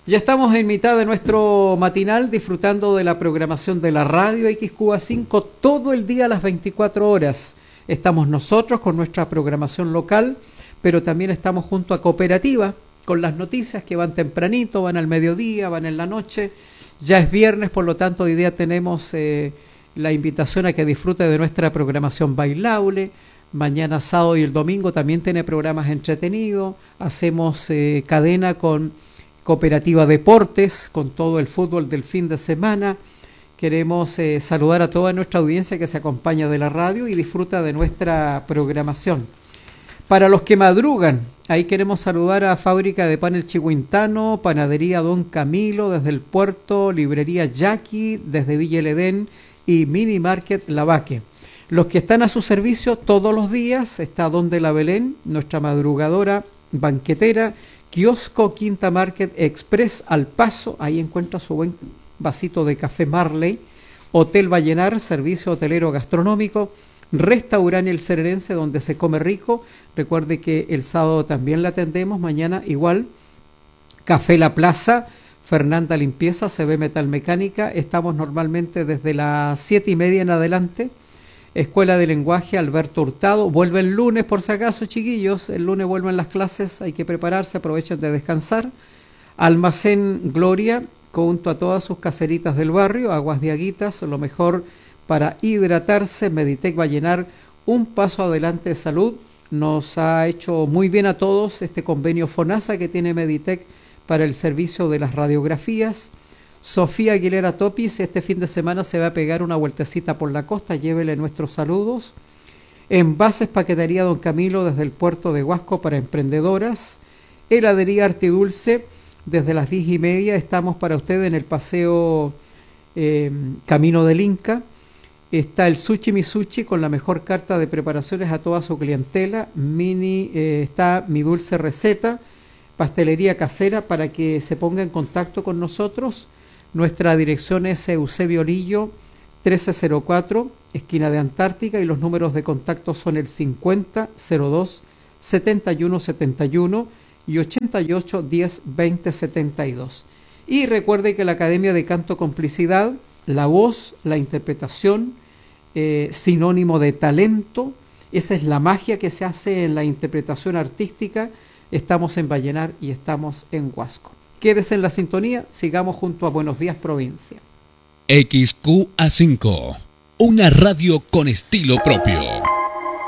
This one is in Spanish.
Ya estamos en mitad de nuestro matinal disfrutando de la programación de la radio XQA5 todo el día a las 24 horas. Estamos nosotros con nuestra programación local, pero también estamos junto a Cooperativa con las noticias que van tempranito, van al mediodía, van en la noche. Ya es viernes, por lo tanto hoy día tenemos la invitación a que disfrute de nuestra programación bailable. Mañana, sábado y el domingo también tiene programas entretenidos. Hacemos cadena con Cooperativa Deportes, con todo el fútbol del fin de semana. Queremos saludar a toda nuestra audiencia que se acompaña de la radio y disfruta de nuestra programación. Para los que madrugan, ahí queremos saludar a Fábrica de Pan El Chihuintano, Panadería Don Camilo desde el puerto, Librería Jackie desde Villa El Edén y Mini Market Lavaque. Los que están a su servicio todos los días está Don de la Belén, nuestra madrugadora banquetera, Kiosco Quinta Market Express al paso, ahí encuentra su buen vasito de café Marley, Hotel Vallenar, servicio hotelero gastronómico, Restaurante El Serenense donde se come rico, recuerde que el sábado también la atendemos, mañana igual, Café La Plaza, Fernanda Limpieza, CB Metal Mecánica, estamos normalmente desde las 7:30 en adelante. Escuela de Lenguaje Alberto Hurtado, vuelve el lunes por si acaso, chiquillos, el lunes vuelven las clases, hay que prepararse, aprovechen de descansar. Almacén Gloria, junto a todas sus caseritas del barrio, aguas de aguitas, lo mejor para hidratarse. Meditec va a llenar un paso adelante de salud, nos ha hecho muy bien a todos este convenio FONASA que tiene Meditec para el servicio de las radiografías. Sofía Aguilera Topis, este fin de semana se va a pegar una vueltecita por la costa, llévele nuestros saludos. Envases Paquetería Don Camilo desde el puerto de Huasco para emprendedoras. Heladería Artidulce, desde las 10:30 estamos para usted en el paseo Camino del Inca. Está el Sushi Misuchi con la mejor carta de preparaciones a toda su clientela. Está Mi Dulce Receta, pastelería casera para que se ponga en contacto con nosotros. Nuestra dirección es Eusebio Lillo, 1304, esquina de Antártica, y los números de contacto son el 5002-7171 y 8810-2072. Y recuerde que la Academia de Canto Complicidad, la voz, la interpretación, sinónimo de talento, esa es la magia que se hace en la interpretación artística. Estamos en Vallenar y estamos en Huasco. Quédese en la sintonía, sigamos junto a Buenos Días Provincia. XQA5, una radio con estilo propio.